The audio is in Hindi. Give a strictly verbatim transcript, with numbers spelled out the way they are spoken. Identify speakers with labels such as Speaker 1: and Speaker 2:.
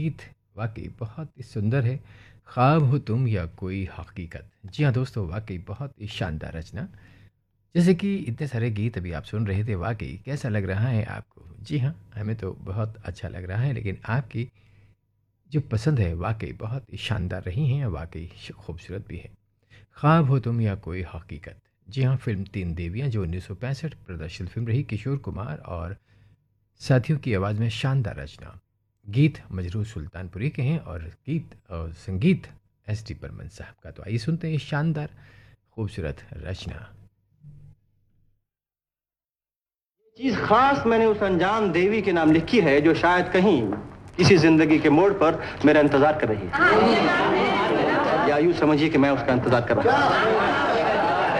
Speaker 1: गीत वाक़ई बहुत ही सुंदर है। ख्वाब हो तुम या कोई हकीकत। जी हाँ दोस्तों, वाक़ई बहुत ही शानदार रचना। जैसे कि इतने सारे गीत अभी आप सुन रहे थे, वाक़ई कैसा लग रहा है आपको? जी हाँ, हमें तो बहुत अच्छा लग रहा है, लेकिन आपकी जो पसंद है वाक़ई बहुत ही शानदार रही हैं, वाक़ई श खूबसूरत भी है। ख्वाब हो तुम या कोई हकीकत। जी हाँ, फ़िल्म तीन देवियाँ जो उन्नीस सौ पैंसठ प्रदर्शित फ़िल्म रही, किशोर कुमार और साथियों की आवाज़ में शानदार रचना। गीत मजरूह सुल्तानपुरी के हैं और गीत और संगीत एस डी बर्मन साहब का। तो आइए सुनते हैं ये शानदार खूबसूरत रचना।
Speaker 2: चीज खास मैंने उस अनजान देवी के नाम लिखी है जो शायद कहीं किसी जिंदगी के मोड़ पर मेरा इंतजार कर रही है, या यूं समझिए कि मैं उसका इंतजार कर रहा हूं।